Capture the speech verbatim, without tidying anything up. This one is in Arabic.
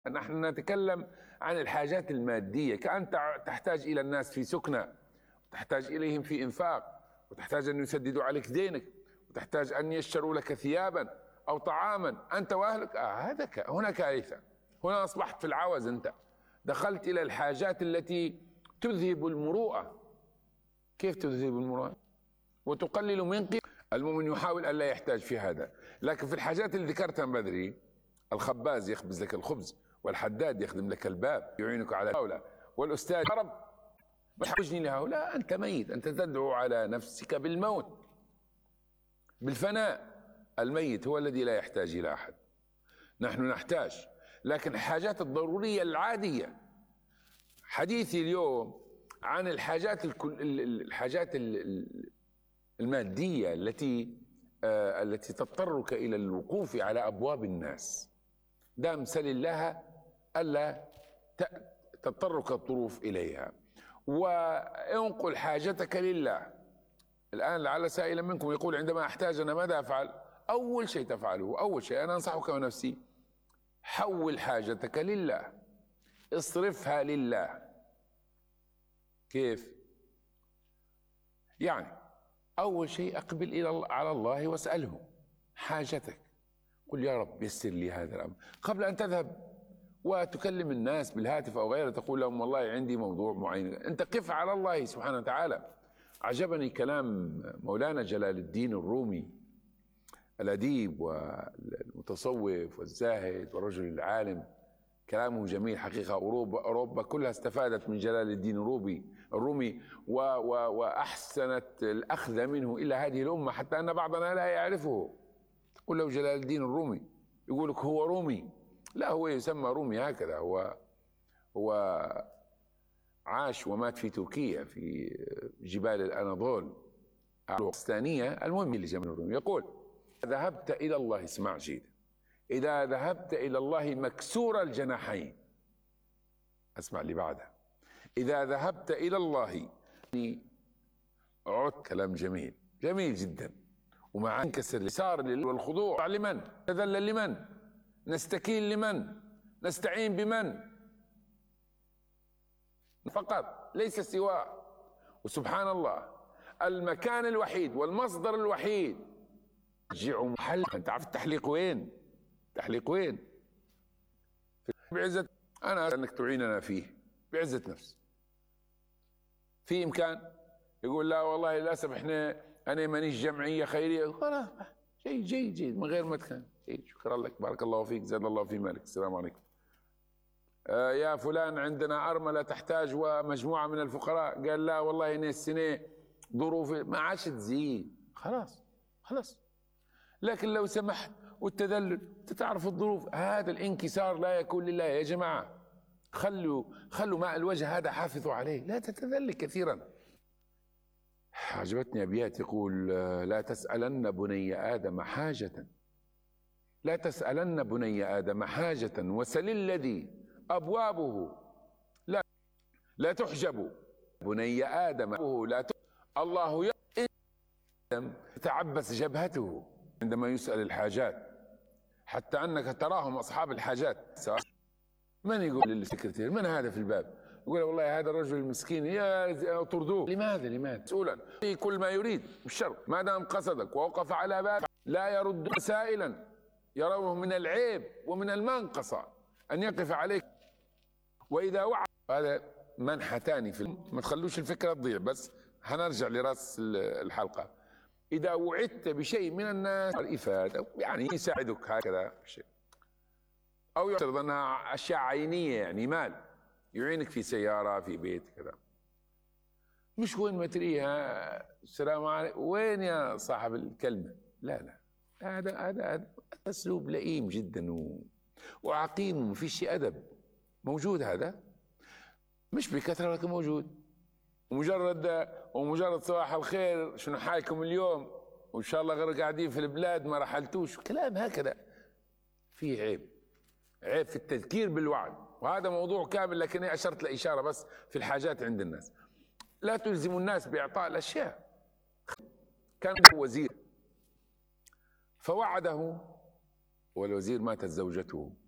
نحن نتكلم عن الحاجات المادية، كأنت تحتاج إلى الناس في سكنى، وتحتاج إليهم في إنفاق، وتحتاج أن يسددوا عليك دينك، وتحتاج أن يشتروا لك ثيابا أو طعاما أنت وأهلك. آه هذا هنا كارثة. هنا أصبحت في العوز، أنت دخلت إلى الحاجات التي تذهب المروءة. كيف تذهب المروءة؟ وتقلل من قيمة. المؤمن يحاول ألا يحتاج في هذا، لكن في الحاجات اللي ذكرتها من بدري، الخباز يخبز لك الخبز، والحداد يخدم لك الباب يعينك على الدولة، والأستاذ يا رب محوجني لهؤلاء. أنت ميت، أنت تدعو على نفسك بالموت، بالفناء. الميت هو الذي لا يحتاج إلى أحد، نحن نحتاج، لكن الحاجات الضرورية العادية. حديثي اليوم عن الحاجات الحاجات المادية التي التي تضطرك إلى الوقوف على أبواب الناس. دام سل الله ألا تضطرك الظروف إليها، وانقل حاجتك لله. الآن لعل سائلا منكم يقول عندما أحتاج أنا ماذا أفعل؟ أول شيء تفعله، أول شيء أنا أنصحك ونفسي، حول حاجتك لله، اصرفها لله. كيف؟ يعني أول شيء أقبل إلى على الله واسأله حاجتك، قل يا رب يسر لي هذا الأمر، قبل أن تذهب وتكلم الناس بالهاتف أو غيره تقول لهم والله عندي موضوع معين. أنت قف على الله سبحانه وتعالى. عجبني كلام مولانا جلال الدين الرومي، الأديب والمتصوف والزاهد والرجل العالم، كلامه جميل حقيقة. أوروبا, أوروبا كلها استفادت من جلال الدين الرومي الرومي و و وأحسنت الأخذ منه إلى هذه الأمة، حتى أن بعضنا لا يعرفه. تقول له جلال الدين الرومي، يقول لك هو رومي. لا، هو يسمى رومي هكذا. هو هو عاش ومات في تركيا في جبال الأناضول الثانية. المهم اللي جمال الرومي يقول: ذهبت إلى الله، اسمع جيد، إذا ذهبت إلى الله مكسور الجناحين. اسمع اللي بعدها: إذا ذهبت إلى الله عد. كلام جميل جميل جدا، ومع انكسر اليسار والخضوع لمن؟ تذلل لمن؟ نستكين لمن؟ نستعين بمن؟ فقط، ليس سواه. وسبحان الله، المكان الوحيد والمصدر الوحيد رجعوا محل. انت عارف التحليق وين؟ التحليق وين؟ بعزة. انا انك تعيننا فيه بعزة نفس. في امكان يقول لا والله للاسف احنا انا مانيش جمعيه خيريه، خلاص جيد جيد جيد من غير ما تكن. شكرا لك، بارك الله فيك، زاد الله في مالك، السلام عليكم. آه يا فلان عندنا ارمله تحتاج ومجموعه من الفقراء، قال لا والله انا السنه ظروفي ما عادش تزيد، خلاص خلاص. لكن لو سمحت والتذلل تعرف الظروف، هذا الانكسار لا يكون لله يا جماعه. خلوا خلوا ماء الوجه هذا حافظوا عليه، لا تتذلل كثيرا. عجبتني أبيات يقول: لا تسألن بني آدم حاجة، لا تسألن بني آدم حاجة وسل الذي أبوابه لا لا تحجب. بني آدم لا تحجب. الله يتعبس جبهته عندما يسأل الحاجات، حتى أنك تراهم أصحاب الحاجات. من يقول للسكرتير من هذا في الباب؟ يقول والله هذا الرجل المسكين، يا طردوه. لماذا لماذا؟ مسؤولا في كل ما يريد بالشر، ما دام قصدك ووقف على بابك لا يرد سائلا، يرونه من العيب ومن المنقصة أن يقف عليك. وإذا وعد، هذا منحة ثاني في ما تخلوش الفكرة تضيع، بس هنرجع لرأس الحلقة. إذا وعدت بشيء من الناس الإفادة، يعني يساعدك هكذا شيء، أو يفترض أنها أشياء عينية، يعني مال يعينك في سيارة في بيت كذا، مش وين ما تريها السلام عليكم وين يا صاحب الكلمة. لا لا، هذا هذا هذا أسلوب لئيم جدا و... وعقيم وما فيش شيء أدب. موجود هذا مش بكثرة لكن موجود. ومجرد ومجرد صباح الخير شنو حالكم اليوم وإن شاء الله غير قاعدين في البلاد ما رحلتوش، كلام هكذا فيه عيب، عيب في التذكير بالوعد. وهذا موضوع كامل، لكن أشرت لإشارة بس في الحاجات عند الناس. لا تلزم الناس بإعطاء الأشياء. كان وزير فوعده والوزير ماتت زوجته،